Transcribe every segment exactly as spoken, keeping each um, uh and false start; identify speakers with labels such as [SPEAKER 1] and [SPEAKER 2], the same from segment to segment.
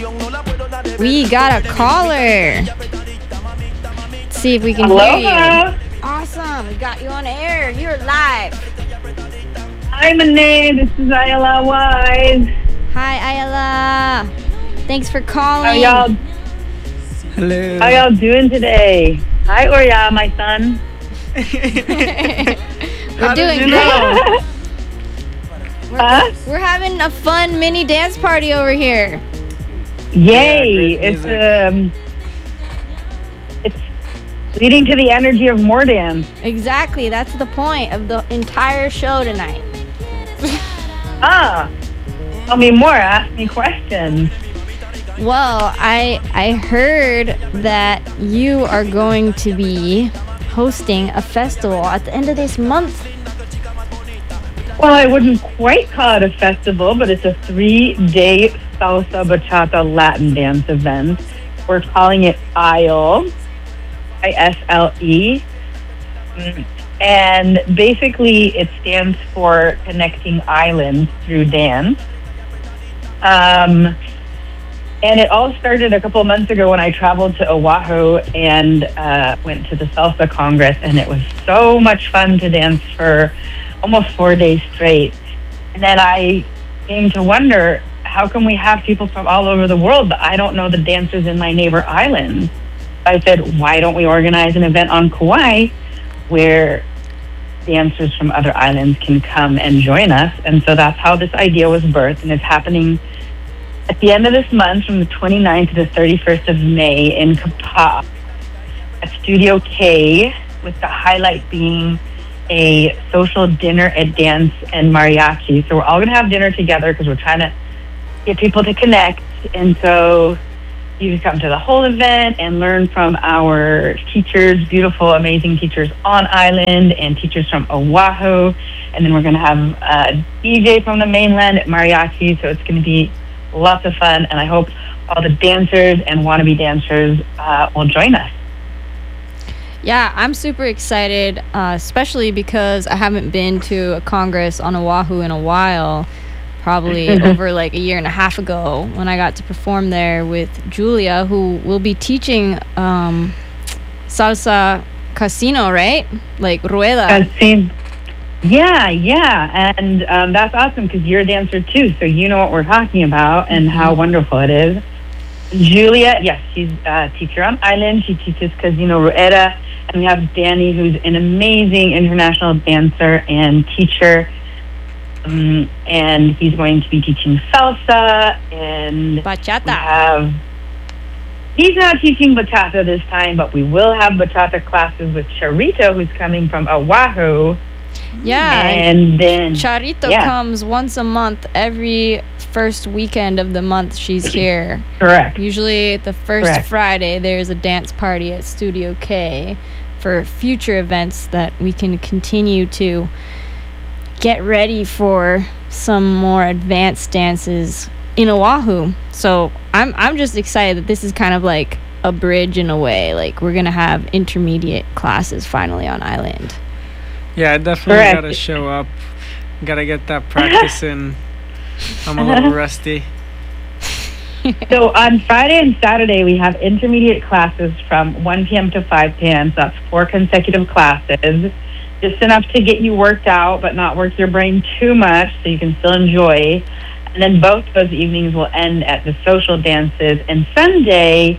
[SPEAKER 1] We got a caller. Let's see if we can
[SPEAKER 2] Aloha.
[SPEAKER 1] hear you. Awesome. We got you on air. You're live.
[SPEAKER 2] Hi, Monet. This is Ayala Wise.
[SPEAKER 1] Hi, Ayala. Thanks for calling.
[SPEAKER 2] How y'all?
[SPEAKER 3] Hello.
[SPEAKER 2] How y'all doing today? Hi, Orya, my son.
[SPEAKER 1] We're
[SPEAKER 3] How did
[SPEAKER 1] doing
[SPEAKER 3] you
[SPEAKER 1] great.
[SPEAKER 3] know?
[SPEAKER 1] We're,
[SPEAKER 2] Huh?
[SPEAKER 1] we're having a fun mini dance party over here.
[SPEAKER 2] Yay!
[SPEAKER 3] great
[SPEAKER 2] It's
[SPEAKER 3] music.
[SPEAKER 2] um, it's leading to the energy of more dance.
[SPEAKER 1] Exactly. That's the point of the entire show tonight.
[SPEAKER 2] Ah, tell me more. Ask me questions.
[SPEAKER 1] Well, I I heard that you are going to be hosting a festival at the end of this month.
[SPEAKER 2] Well, I wouldn't quite call it a festival, but it's a three-day salsa bachata Latin dance event. We're calling it I L E, I S L E. Mm, And basically, it stands for Connecting Islands Through Dance. Um, and it all started a couple of months ago when I traveled to Oahu and uh, went to the Salsa Congress, and it was so much fun to dance for almost four days straight. And then I came to wonder, how can we have people from all over the world, but I don't know the dancers in my neighbor islands? I said, why don't we organize an event on Kauai where dancers from other islands can come and join us? And so that's how this idea was birthed, and it's happening at the end of this month from the twenty-ninth to the thirty-first of May in Kapaa at Studio K, with the highlight being a social dinner at dance and mariachi. So we're all going to have dinner together because we're trying to get people to connect. And so you can come to the whole event and learn from our teachers, beautiful, amazing teachers on island and teachers from Oahu. And then we're going to have a D J from the mainland at mariachi. So it's going to be lots of fun. And I hope all the dancers and wannabe dancers uh, will join us.
[SPEAKER 1] Yeah, I'm super excited, uh, especially because I haven't been to a congress on Oahu in a while. Probably over like a year and a half ago when I got to perform there with Julia, who will be teaching um, salsa casino, right? Like rueda.
[SPEAKER 2] Casino. Yeah, yeah. And um, that's awesome because you're a dancer too, so you know what we're talking about and how wonderful it is. Julia, yes, she's a teacher on island. She teaches Casino Rueda. And we have Danny, who's an amazing international dancer and teacher. Um, and he's going to be teaching salsa. And we
[SPEAKER 1] Bachata.
[SPEAKER 2] have... He's not teaching bachata this time, but we will have bachata classes with Charito, who's coming from Oahu.
[SPEAKER 1] Yeah.
[SPEAKER 2] And then...
[SPEAKER 1] Charito
[SPEAKER 2] yeah.
[SPEAKER 1] comes once a month. Every first weekend of the month she's here.
[SPEAKER 2] Correct.
[SPEAKER 1] Usually the first
[SPEAKER 2] Correct.
[SPEAKER 1] Friday there's a dance party at Studio K for future events that we can continue to get ready for some more advanced dances in Oahu. So I'm I'm just excited that this is kind of like a bridge in a way. Like we're gonna have intermediate classes finally on island.
[SPEAKER 3] Yeah, I definitely
[SPEAKER 2] Correct.
[SPEAKER 3] gotta show up. Gotta get that practice in. I'm a little rusty.
[SPEAKER 2] So on Friday and Saturday, we have intermediate classes from one p.m. to five p.m. So that's four consecutive classes. Just enough to get you worked out, but not work your brain too much so you can still enjoy. And then both those evenings will end at the social dances. And Sunday,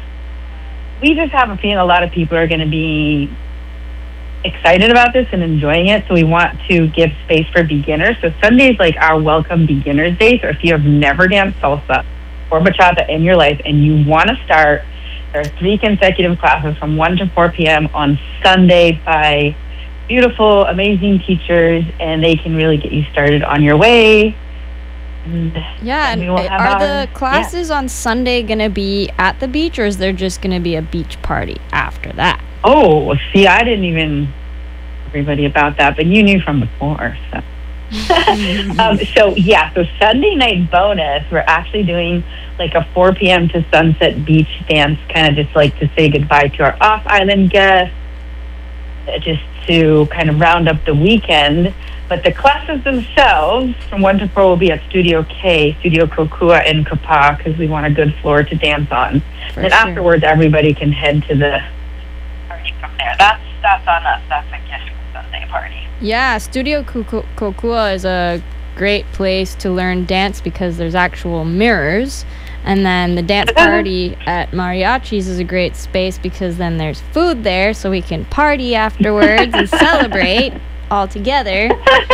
[SPEAKER 2] we just have a feeling a lot of people are going to be excited about this and enjoying it. So we want to give space for beginners. So Sunday is like our welcome beginners day. So if you have never danced salsa or bachata in your life and you want to start, there are three consecutive classes from one to four p.m. on Sunday by beautiful, amazing teachers, and they can really get you started on your way. And
[SPEAKER 1] Yeah,
[SPEAKER 2] then
[SPEAKER 1] and
[SPEAKER 2] we will have
[SPEAKER 1] are
[SPEAKER 2] our-
[SPEAKER 1] the classes on Sunday gonna be at the beach, or is there just gonna be a beach party after that?
[SPEAKER 2] Oh, see, I didn't even tell everybody about that, but you knew from before. So, um, so yeah, so Sunday night bonus, we're actually doing like a four p.m. to Sunset Beach dance, kind of just like to say goodbye to our off-island guests. just to kind of round up the weekend. But the classes themselves, from one to four, will be at Studio K, Studio Kokua in Kapa, because we want a good floor to dance on.
[SPEAKER 1] For
[SPEAKER 2] and
[SPEAKER 1] sure.
[SPEAKER 2] afterwards, everybody can head to the party from there. That's that's on us. That's a gift Sunday party.
[SPEAKER 1] Yeah, Studio Kuku- Kokua is a great place to learn dance because there's actual mirrors. And then the dance party at Mariachi's is a great space because then there's food there so we can party afterwards and celebrate all together.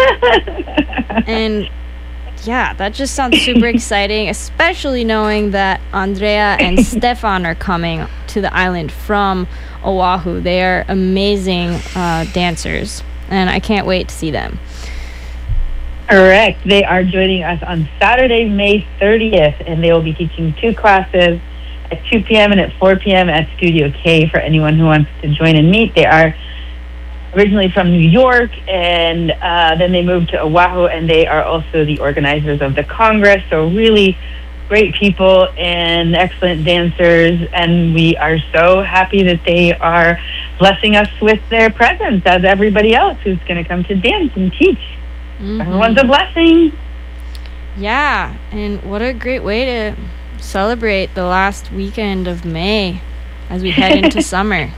[SPEAKER 1] And yeah, that just sounds super exciting, especially knowing that Andrea and Stefan are coming to the island from Oahu. They are amazing uh, dancers, and I can't wait to see them.
[SPEAKER 2] Correct. They are joining us on Saturday, May thirtieth, and they will be teaching two classes at two p.m. and at four p.m. at Studio K for anyone who wants to join and meet. They are originally from New York, and uh, then they moved to Oahu, and they are also the organizers of the Congress. So really great people and excellent dancers, and we are so happy that they are blessing us with their presence as everybody else who's going to come to dance and teach.
[SPEAKER 1] Mm-hmm.
[SPEAKER 2] Everyone's a blessing.
[SPEAKER 1] Yeah, and what a great way to celebrate the last weekend of May as we head into summer.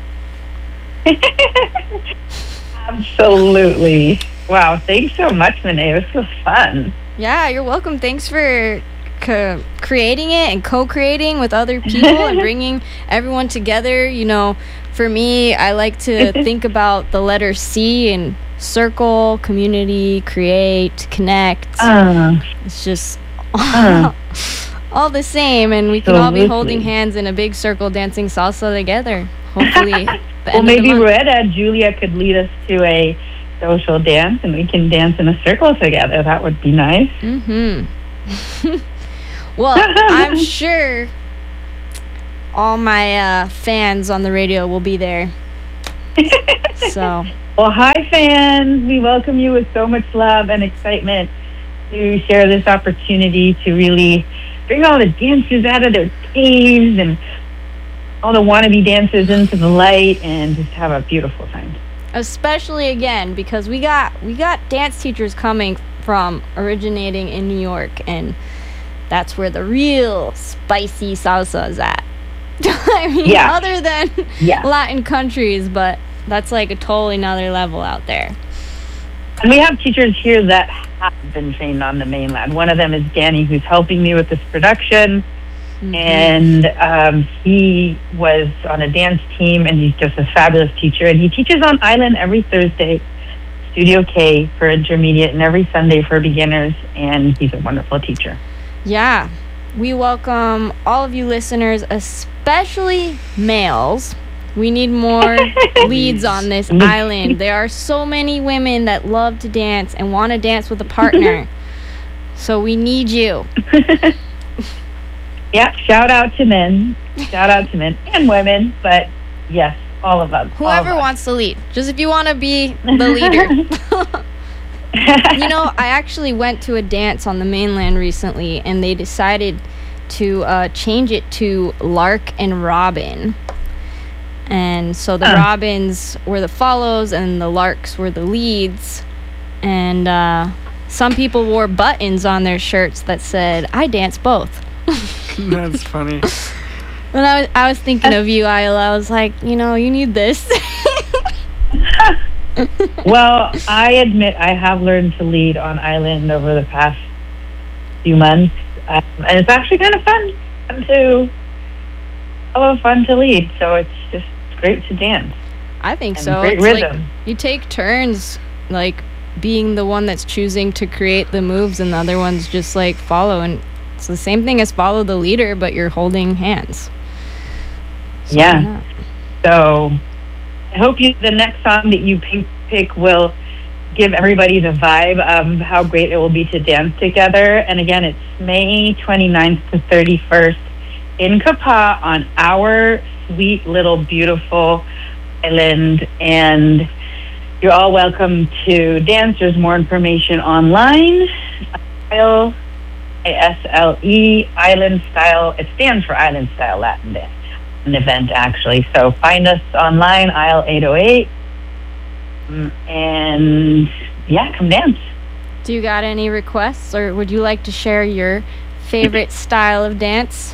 [SPEAKER 2] Absolutely. Wow, thanks so much, Monet. This was fun.
[SPEAKER 1] Yeah, you're welcome. Thanks for co- creating it and co-creating with other people and bringing everyone together. You know, for me, I like to think about the letter C and circle, community, create, connect.
[SPEAKER 2] Uh,
[SPEAKER 1] It's just
[SPEAKER 2] uh,
[SPEAKER 1] all the same, and we can all be
[SPEAKER 2] Absolutely.
[SPEAKER 1] holding hands in a big circle dancing salsa together. Hopefully, the
[SPEAKER 2] well,
[SPEAKER 1] end
[SPEAKER 2] maybe
[SPEAKER 1] of the month.
[SPEAKER 2] Rueda, Julia could lead us to a social dance, and we can dance in a circle together. That would be nice.
[SPEAKER 1] Mm-hmm. Well, I'm sure all my uh, fans on the radio will be there. So,
[SPEAKER 2] Well, hi, fans. We welcome you with so much love and excitement to share this opportunity to really bring all the dancers out of their caves and all the wannabe dancers into the light and just have a beautiful time.
[SPEAKER 1] especially again because we got we got dance teachers coming from originating in New York, and that's where the real spicy salsa is at. I mean,
[SPEAKER 2] Yeah.
[SPEAKER 1] other than
[SPEAKER 2] Yeah.
[SPEAKER 1] Latin countries, but that's like a totally another level out there.
[SPEAKER 2] And we have teachers here that have been trained on the mainland. One of them is Danny, who's helping me with this production.
[SPEAKER 1] Mhm.
[SPEAKER 2] And um, he was on a dance team, and he's just a fabulous teacher. And he teaches on island every Thursday, Studio K for intermediate, and every Sunday for beginners. And he's a wonderful teacher.
[SPEAKER 1] Yeah, we welcome all of you listeners, especially males. We need more leads on this island. There are so many women that love to dance and want to dance with a partner. So we need you.
[SPEAKER 2] Yeah, shout out to men. Shout out to men and women. But yes, all of us. all of
[SPEAKER 1] Whoever
[SPEAKER 2] us.
[SPEAKER 1] wants to lead. Just if you want to be the leader. You know, I actually went to a dance on the mainland recently, and they decided to uh, change it to Lark and Robin. And so the
[SPEAKER 2] Huh.
[SPEAKER 1] Robins were the follows, and the Larks were the leads. And uh, some people wore buttons on their shirts that said, "I dance both."
[SPEAKER 3] That's funny.
[SPEAKER 1] When I was, I was thinking of you, Isla, I was like, you know, you need this.
[SPEAKER 2] Well, I admit I have learned to lead on island over the past few months, um, and it's actually kind of fun, fun to, oh, fun to lead. So it's just great to dance.
[SPEAKER 1] I think
[SPEAKER 2] And
[SPEAKER 1] so.
[SPEAKER 2] great
[SPEAKER 1] It's like
[SPEAKER 2] rhythm.
[SPEAKER 1] you take turns, like being the one that's choosing to create the moves, and the other one's just like follow. And it's the same thing as follow the leader, but you're holding hands. So why
[SPEAKER 2] Yeah.
[SPEAKER 1] not?
[SPEAKER 2] So I hope you, the next song that you pick, pick will give everybody the vibe of how great it will be to dance together. And again, it's May twenty-ninth to thirty-first in Kapa on our sweet little beautiful island. And you're all welcome to dance. There's more information online. Isle, I S L E, Island Style. It stands for Island Style Latin Dance. An event, actually. So find us online, aisle eight oh eight, Um, and yeah, come dance.
[SPEAKER 1] Do you got any requests, or would you like to share your favorite style of dance?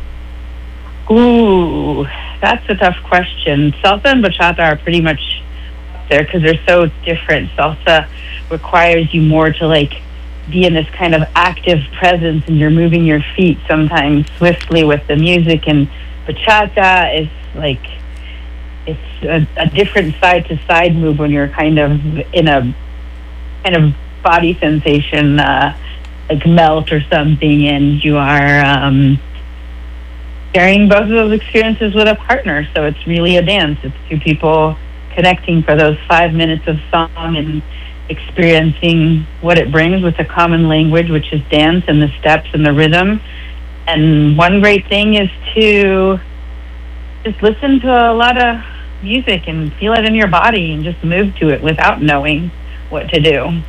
[SPEAKER 2] Ooh, that's a tough question. Salsa and bachata are pretty much up there because they're so different. Salsa requires you more to like be in this kind of active presence, and you're moving your feet sometimes swiftly with the music, and bachata is like it's a, a different side to side move when you're kind of in a kind of body sensation, uh, like melt or something, and you are um, sharing both of those experiences with a partner. So it's really a dance. It's two people connecting for those five minutes of song and experiencing what it brings with a common language, which is dance and the steps and the rhythm. And one great thing is to just listen to a lot of music and feel it in your body and just move to it without knowing what to do.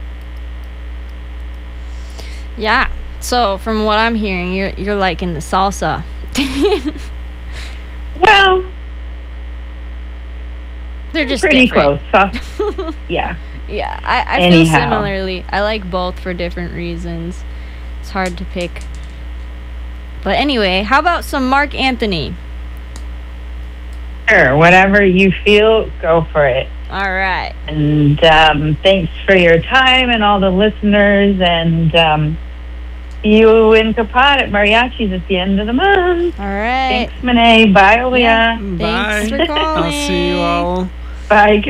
[SPEAKER 1] Yeah. So from what I'm hearing, you're you're liking the salsa.
[SPEAKER 2] Well,
[SPEAKER 1] they're just
[SPEAKER 2] pretty
[SPEAKER 1] different.
[SPEAKER 2] close. So, yeah.
[SPEAKER 1] Yeah, I, I
[SPEAKER 2] Anyhow.
[SPEAKER 1] feel similarly. I like both for different reasons. It's hard to pick. But anyway, how about some Marc Anthony?
[SPEAKER 2] Sure, whatever you feel, go for it.
[SPEAKER 1] All right.
[SPEAKER 2] And um, thanks for your time and all the listeners. And um, see you in Kapad at Mariachis at the end of the month.
[SPEAKER 1] All right.
[SPEAKER 2] Thanks, Monet. Bye, Olia.
[SPEAKER 1] Yeah.
[SPEAKER 3] Bye.
[SPEAKER 1] Thanks for calling.
[SPEAKER 3] I'll see you all.
[SPEAKER 2] Bye,